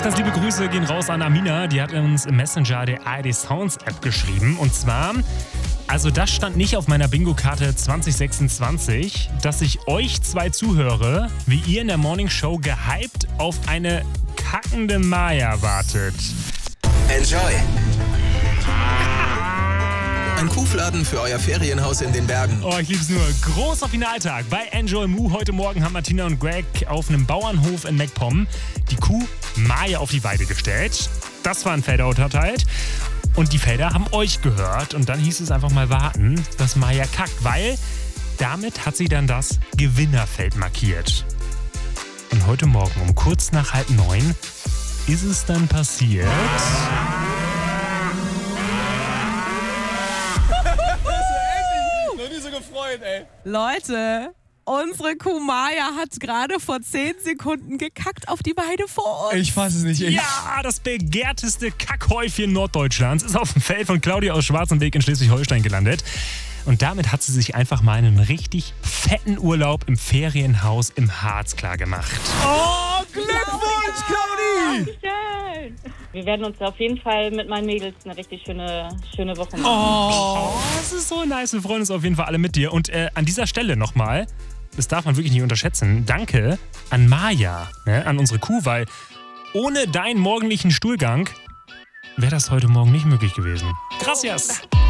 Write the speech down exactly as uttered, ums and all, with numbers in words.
Ganz, ganz liebe Grüße gehen raus an Amina. Die hat uns im Messenger der A R D Sounds App geschrieben. Und zwar, also das stand nicht auf meiner Bingo-Karte zwanzig sechsundzwanzig, dass ich euch zwei zuhöre, wie ihr in der Morning Show gehypt auf eine kackende Maya wartet. Enjoy! Ein Kuhfladen für euer Ferienhaus in den Bergen. Oh, ich lieb's nur. Großer Finaltag bei Enjoy Moo. Heute Morgen haben Martina und Greg auf einem Bauernhof in MacPom die Kuh Maya auf die Weide gestellt. Das war ein Felder unterteilt. Und die Felder haben euch gehört. Und dann hieß es einfach mal warten, dass Maya kackt. Weil damit hat sie dann das Gewinnerfeld markiert. Und heute Morgen um kurz nach halb neun ist es dann passiert. Gefreut, ey. Leute, unsere Kuh Maya hat gerade vor zehn Sekunden gekackt auf die Weide vor uns. Ich fass es nicht. Ich Ja, das begehrteste Kackhäufchen Norddeutschlands ist auf dem Feld von Claudia aus Schwarzenberg in Schleswig-Holstein gelandet. Und damit hat sie sich einfach mal einen richtig fetten Urlaub im Ferienhaus im Harz klargemacht. Oh, Glückwunsch, Claudi! Dankeschön. Wir werden uns auf jeden Fall mit meinen Mädels eine richtig schöne, schöne Woche machen. Oh, das ist so nice. Wir freuen uns auf jeden Fall alle mit dir. Und äh, an dieser Stelle nochmal, das darf man wirklich nicht unterschätzen, danke an Maya, ne, an unsere Kuh, weil ohne deinen morgendlichen Stuhlgang wäre das heute Morgen nicht möglich gewesen. Gracias!